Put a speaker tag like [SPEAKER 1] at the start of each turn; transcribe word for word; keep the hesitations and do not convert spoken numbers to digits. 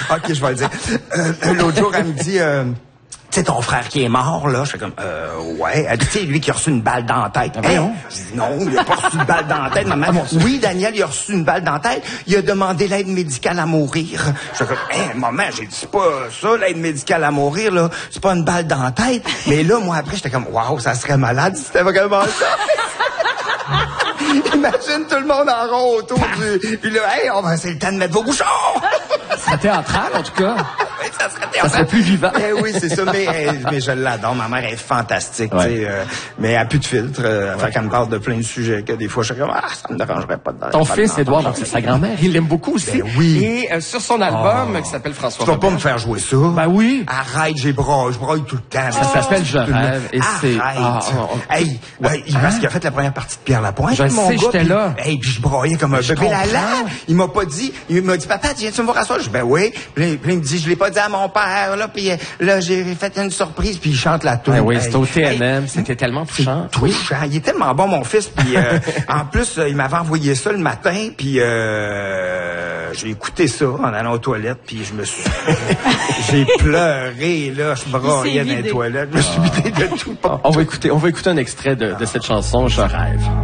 [SPEAKER 1] OK, je vais le dire. Euh, l'autre jour, elle me dit... Euh, tu sais, ton frère qui est mort, là, je fais comme, euh, ouais. Elle dit, tu sais, lui qui a reçu une balle dans la tête.
[SPEAKER 2] Ah,
[SPEAKER 1] hein? Je dis, non, il a pas reçu une balle dans la tête, maman. Ah, bon, oui, Daniel, il a reçu une balle dans la tête. Il a demandé l'aide médicale à mourir. Je fais comme, hein, maman, j'ai dit, c'est pas ça, l'aide médicale à mourir, là. C'est pas une balle dans la tête. Mais là, moi, après, j'étais comme, waouh, ça serait malade si c'était vraiment ça. Imagine tout le monde en rond autour du... Puis là, hey, on va, c'est le temps de mettre vos bouchons!
[SPEAKER 2] Ça serait théâtral, en tout cas.
[SPEAKER 1] Ça serait,
[SPEAKER 2] ça serait plus vivant.
[SPEAKER 1] Eh oui, c'est ça, mais, mais je l'adore. Ma mère est fantastique, ouais. tu sais, euh, mais elle a plus de filtre. Euh, ouais. Fait qu'elle me parle de plein de sujets que des fois, je suis comme, ah, ça me dérangerait pas de...
[SPEAKER 2] Ton fils, Édouard, donc c'est sa grand-mère, il l'aime beaucoup aussi.
[SPEAKER 1] Ben oui.
[SPEAKER 2] Et euh, sur son album, oh. qui s'appelle François
[SPEAKER 1] Tu vas
[SPEAKER 2] Robert.
[SPEAKER 1] pas me faire jouer ça?
[SPEAKER 2] Ben oui.
[SPEAKER 1] Arrête, j'ai braille, je braille tout le temps.
[SPEAKER 2] Ça oh. s'appelle Je rêve, et c'est...
[SPEAKER 1] Arrête.
[SPEAKER 2] Ah, oh, oh.
[SPEAKER 1] Hey, ouais, il, parce qu'il a fait la première partie de Pierre Lapointe,
[SPEAKER 2] je
[SPEAKER 1] mon
[SPEAKER 2] sais,
[SPEAKER 1] gars.
[SPEAKER 2] j'étais là.
[SPEAKER 1] Hey, puis je braillais comme un bébé lala. Il m'a pas dit, il m'a dit, papa, tu viens-tu me voir à soir? Je dis, ben oui. Puis il me dit, je l'ai pas dit à mon père, là, puis là, j'ai fait une surprise, puis il chante la toune.
[SPEAKER 2] Ben oui, c'était au T N M, hey, c'était tellement touchant.
[SPEAKER 1] Touchant. Il est tellement bon, mon fils, puis euh, en plus, euh, il m'avait envoyé ça le matin, puis euh, j'ai écouté ça en allant aux toilettes, puis je me suis... j'ai pleuré, là, je braillais dans les toilettes, je me suis vidé de tout.
[SPEAKER 2] On va écouter, on va écouter un extrait de, de cette chanson, Je rêve.